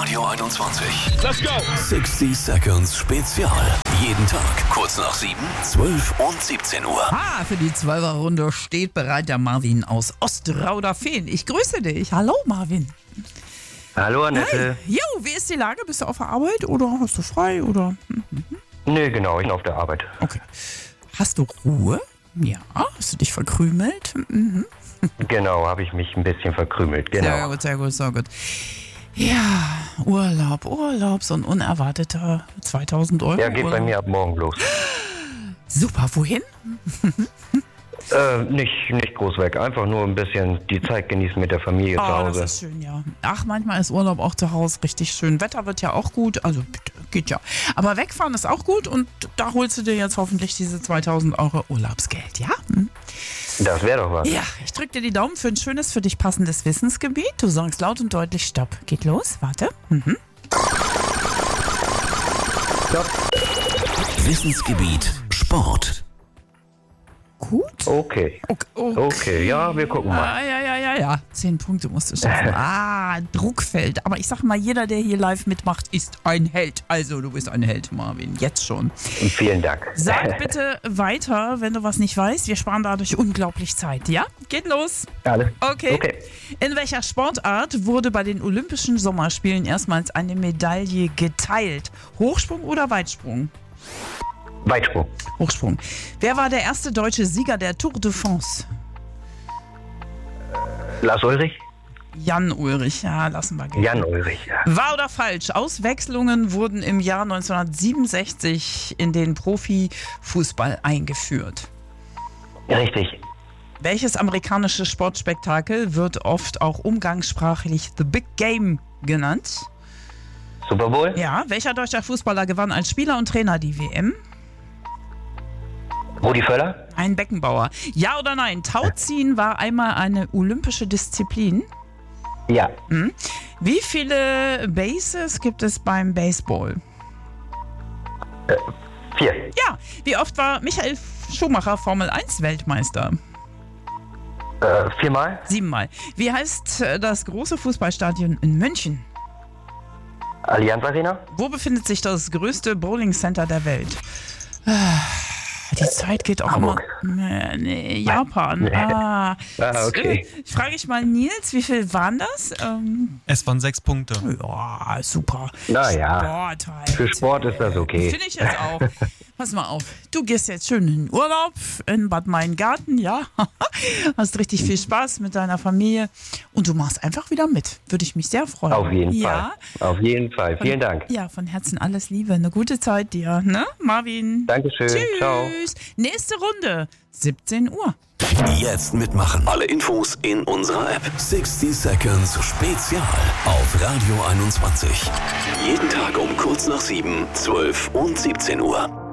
Radio 21. Let's go! 60 Seconds Spezial. Jeden Tag kurz nach 7, 12 und 17 Uhr. Für die 12er-Runde steht bereit der Marvin aus Ostrauderfehn. Ich grüße dich. Hallo Marvin. Hallo Annette. Hi. Jo, wie ist die Lage? Bist du auf der Arbeit oder hast du frei? Oder? Nee, genau, ich bin auf der Arbeit. Okay. Hast du Ruhe? Ja. Hast du dich verkrümelt? Genau, habe ich mich ein bisschen verkrümelt, genau. Sehr gut, sehr gut. Ja, Urlaub, so ein unerwarteter 2.000 Euro. Ja, geht bei mir ab morgen los. Super, wohin? Nicht groß weg, einfach nur ein bisschen die Zeit genießen mit der Familie zu Hause. Das ist schön, ja. Ach, manchmal ist Urlaub auch zu Hause richtig schön. Wetter wird ja auch gut, also geht ja. Aber wegfahren ist auch gut und da holst du dir jetzt hoffentlich diese 2.000 Euro Urlaubsgeld, ja? Das wäre doch was. Ja, ich drück dir die Daumen für ein schönes, für dich passendes Wissensgebiet. Du sagst laut und deutlich Stopp. Geht los, warte. Stopp. Wissensgebiet Sport. Gut. Okay. Okay, ja, wir gucken mal. Ja. 10 Punkte musst du schaffen. Druckfeld. Aber ich sag mal, jeder, der hier live mitmacht, ist ein Held. Also, du bist ein Held, Marvin. Jetzt schon. Vielen Dank. Sag bitte weiter, wenn du was nicht weißt. Wir sparen dadurch unglaublich Zeit, ja? Geht los. Alles. Okay. Okay. In welcher Sportart wurde bei den Olympischen Sommerspielen erstmals eine Medaille geteilt? Hochsprung oder Weitsprung? Weitsprung. Hochsprung. Wer war der erste deutsche Sieger der Tour de France? Lars Ulrich? Jan Ulrich, ja, lassen wir gehen. Jan Ulrich, ja. Wahr oder falsch? Auswechslungen wurden im Jahr 1967 in den Profifußball eingeführt. Richtig. Welches amerikanische Sportspektakel wird oft auch umgangssprachlich The Big Game genannt? Super Bowl? Ja, welcher deutscher Fußballer gewann als Spieler und Trainer die WM? Rudi Völler? Ein Beckenbauer. Ja oder nein? Tauziehen war einmal eine olympische Disziplin. Ja. Wie viele Bases gibt es beim Baseball? 4. Ja. Wie oft war Michael Schumacher Formel 1 Weltmeister? 4-mal? 7-mal. Wie heißt das große Fußballstadion in München? Allianz Arena? Wo befindet sich das größte Bowling Center der Welt? Die Zeit geht auch Hamburg. immer. Nee, Japan. Okay. Frage ich mal Nils, wie viel waren das? Es waren 6 Punkte. Ja, super. Naja, Sport halt. für Sport ist das okay. Finde ich jetzt auch. Pass mal auf, du gehst jetzt schön in den Urlaub in Bad Meingarten, ja? Hast richtig viel Spaß mit deiner Familie und du machst einfach wieder mit. Würde ich mich sehr freuen. Auf jeden ja? Fall. Auf jeden Fall. Vielen Dank. Ja, von Herzen alles Liebe. Eine gute Zeit dir, ne, Marvin? Dankeschön. Tschüss. Ciao. Nächste Runde, 17 Uhr. Jetzt mitmachen. Alle Infos in unserer App. 60 Seconds Spezial auf Radio 21. Jeden Tag um kurz nach 7, 12 und 17 Uhr.